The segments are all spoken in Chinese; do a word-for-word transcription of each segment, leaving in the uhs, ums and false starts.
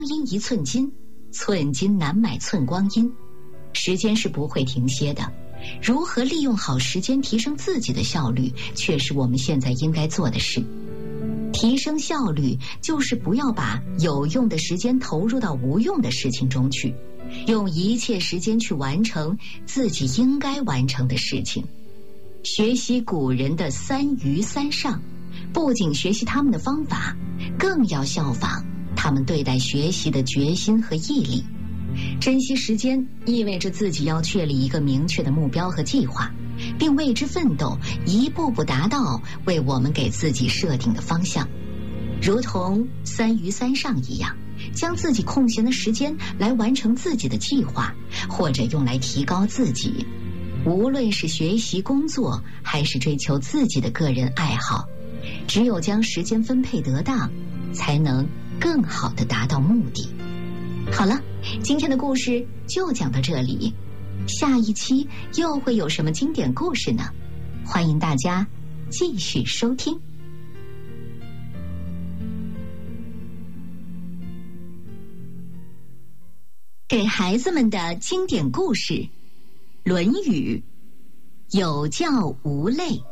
阴一寸金，寸金难买寸光阴。时间是不会停歇的，如何利用好时间提升自己的效率，却是我们现在应该做的事。提升效率就是不要把有用的时间投入到无用的事情中去，用一切时间去完成自己应该完成的事情。学习古人的三余三上，不仅学习他们的方法，更要效仿他们对待学习的决心和毅力。珍惜时间意味着自己要确立一个明确的目标和计划，并为之奋斗，一步步达到为我们给自己设定的方向。如同三余三上一样，将自己空闲的时间来完成自己的计划，或者用来提高自己。无论是学习工作，还是追求自己的个人爱好，只有将时间分配得当，才能更好地达到目的。好了，今天的故事就讲到这里，下一期又会有什么经典故事呢？欢迎大家继续收听。给孩子们的经典故事《论语》，有教无类。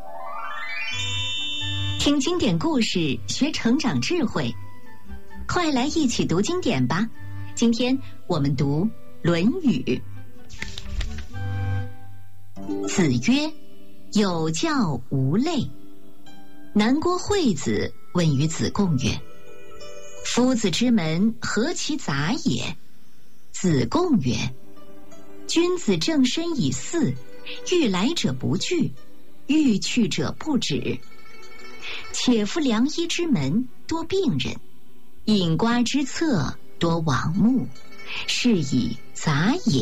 听经典故事，学成长智慧，快来一起读经典吧。今天我们读《论语》。子曰：有教无类。南郭惠子问于子贡曰：夫子之门，何其杂也？子贡曰：君子正身以祀，欲来者不拒，欲去者不止。且夫良医之门，多病人；饮瓜之策，多罔目，是以杂也。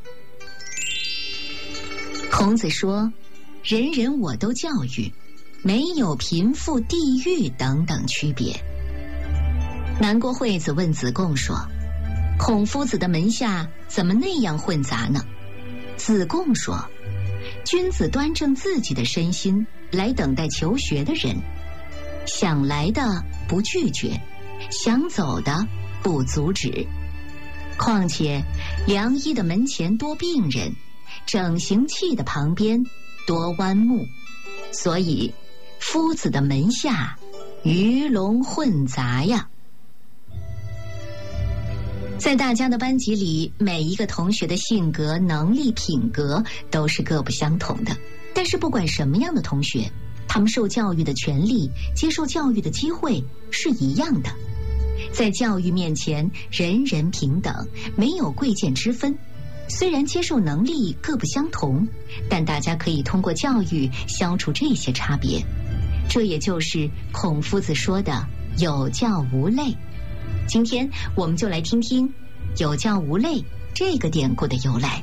孔子说，人人我都教育，没有贫富、地域等等区别。南郭惠子问子贡说，孔夫子的门下怎么那样混杂呢？子贡说，君子端正自己的身心来等待求学的人，想来的不拒绝，想走的不阻止。况且良医的门前多病人，整形器的旁边多剜目，所以夫子的门下鱼龙混杂呀。在大家的班级里，每一个同学的性格、能力、品格都是各不相同的，但是不管什么样的同学，他们受教育的权利、接受教育的机会是一样的。在教育面前，人人平等，没有贵贱之分。虽然接受能力各不相同，但大家可以通过教育消除这些差别。这也就是孔夫子说的有教无类。今天我们就来听听有教无类这个典故的由来。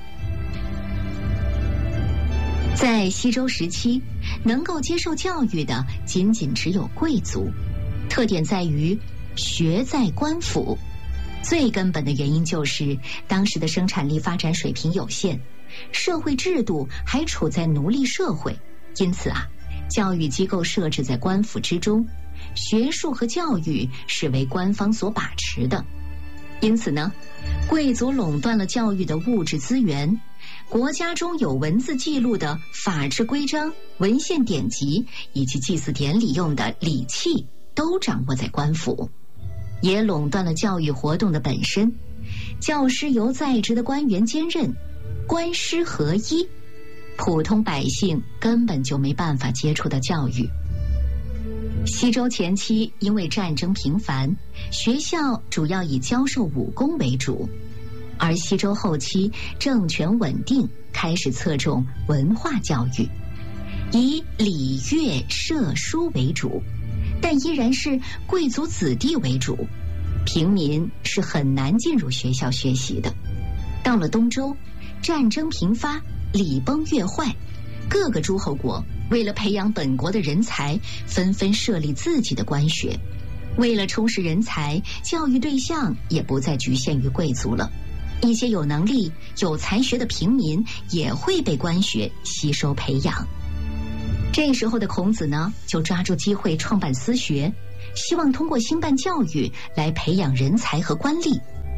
在西周时期，能够接受教育的仅仅只有贵族，特点在于学在官府。最根本的原因就是当时的生产力发展水平有限，社会制度还处在奴隶社会，因此啊，教育机构设置在官府之中，学术和教育是为官方所把持的。因此呢，贵族垄断了教育的物质资源，国家中有文字记录的法制规章、文献典籍以及祭祀典礼用的礼器都掌握在官府，也垄断了教育活动的本身。教师由在职的官员兼任，官师合一，普通百姓根本就没办法接触到教育。西周前期因为战争频繁，学校主要以教授武功为主，而西周后期政权稳定，开始侧重文化教育，以礼乐射书为主，但依然是贵族子弟为主，平民是很难进入学校学习的。到了东周，战争频发，礼崩乐坏，各个诸侯国为了培养本国的人才，纷纷设立自己的官学。为了充实人才，教育对象也不再局限于贵族了，一些有能力、有才学的平民也会被官学吸收培养。这时候的孔子呢，就抓住机会创办私学，希望通过兴办教育来培养人才和官吏，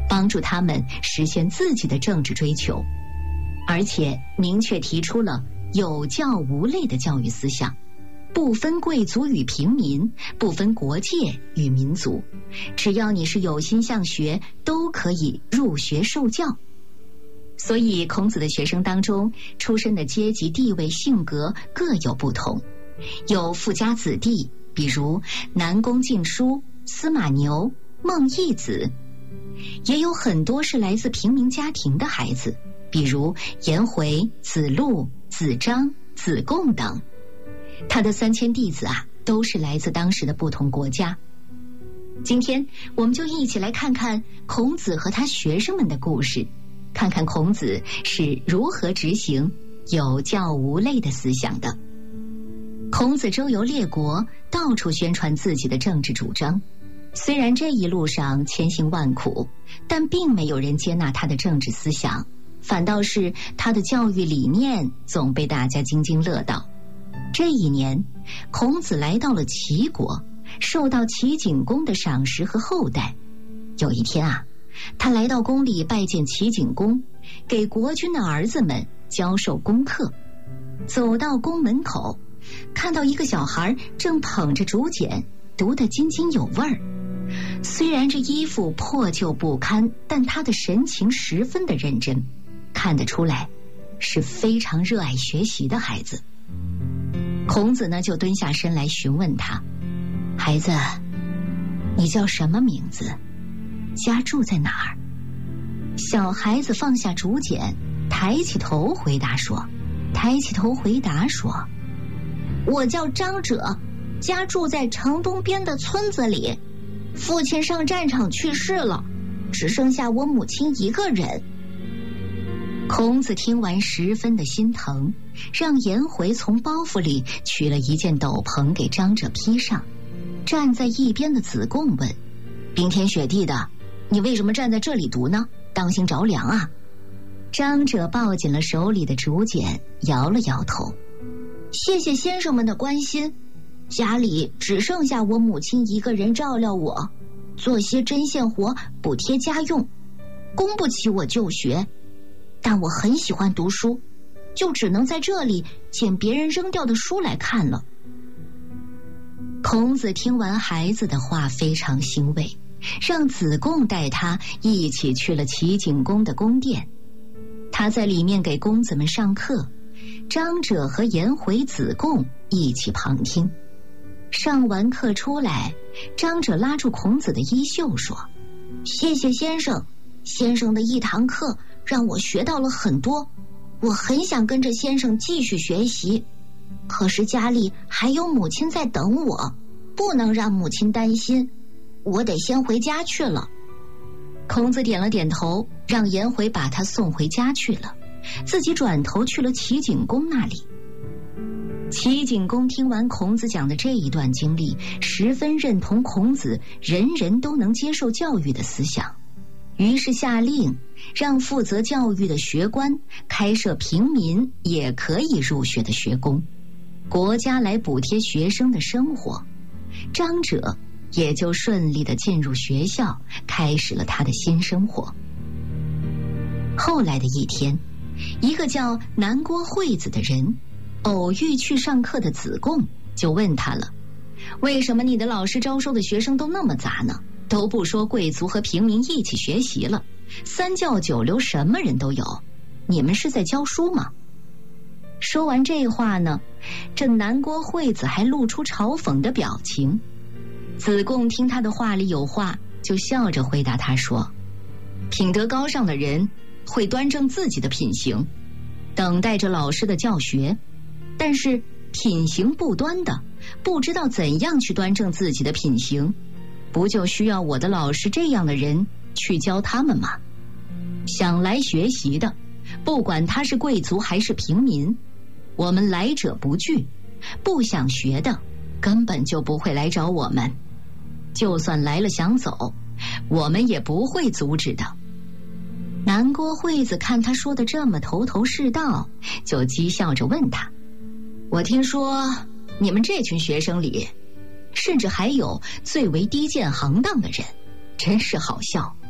帮助他们实现自己的政治追求，而且明确提出了有教无类的教育思想，不分贵族与平民，不分国界与民族，只要你是有心向学，都可以入学受教。所以孔子的学生当中，出身的阶级地位性格各有不同，有富家子弟，比如南宫敬叔、司马牛、孟义子，也有很多是来自平民家庭的孩子，比如颜回、子路、子张、子贡等。他的三千弟子啊，都是来自当时的不同国家。今天我们就一起来看看孔子和他学生们的故事，看看孔子是如何执行有教无类的思想的。孔子周游列国，到处宣传自己的政治主张。虽然这一路上千辛万苦，但并没有人接纳他的政治思想，反倒是他的教育理念总被大家津津乐道。这一年，孔子来到了齐国，受到齐景公的赏识和厚待。有一天啊，他来到宫里拜见齐景公，给国君的儿子们教授功课。走到宫门口，看到一个小孩正捧着竹简，读得津津有味儿。虽然这衣服破旧不堪，但他的神情十分的认真，看得出来是非常热爱学习的孩子。孔子呢，就蹲下身来询问他：孩子，你叫什么名字？家住在哪儿？小孩子放下竹简，抬起头回答说抬起头回答说我叫张者，家住在城东边的村子里，父亲上战场去世了，只剩下我母亲一个人。孔子听完十分的心疼，让颜回从包袱里取了一件斗篷给张者披上。站在一边的子贡问：冰天雪地的，你为什么站在这里读呢？当心着凉啊！张者抱紧了手里的竹简，摇了摇头：谢谢先生们的关心，家里只剩下我母亲一个人照料我，做些针线活补贴家用，供不起我就学。但我很喜欢读书，就只能在这里捡别人扔掉的书来看了。孔子听完孩子的话，非常欣慰，让子贡带他一起去了齐景公的宫殿。他在里面给公子们上课，张者和颜回、子贡一起旁听。上完课出来，张者拉住孔子的衣袖说：谢谢先生，先生的一堂课让我学到了很多，我很想跟着先生继续学习，可是家里还有母亲在等我，不能让母亲担心，我得先回家去了。孔子点了点头，让颜回把他送回家去了，自己转头去了齐景公那里。齐景公听完孔子讲的这一段经历，十分认同孔子人人都能接受教育的思想，于是下令让负责教育的学官开设平民也可以入学的学宫，国家来补贴学生的生活。张者也就顺利地进入学校，开始了他的新生活。后来的一天，一个叫南郭惠子的人偶遇去上课的子贡，就问他了：为什么你的老师招收的学生都那么杂呢？都不说贵族和平民一起学习了，三教九流什么人都有，你们是在教书吗？说完这话呢，这南郭惠子还露出嘲讽的表情。子贡听他的话里有话，就笑着回答他说：品德高尚的人会端正自己的品行，等待着老师的教学，但是品行不端的，不知道怎样去端正自己的品行，不就需要我的老师这样的人去教他们吗？想来学习的，不管他是贵族还是平民，我们来者不拒，不想学的根本就不会来找我们，就算来了想走，我们也不会阻止的。南郭惠子看他说的这么头头是道，就讥笑着问他：我听说你们这群学生里，甚至还有最为低贱行当的人，真是好笑。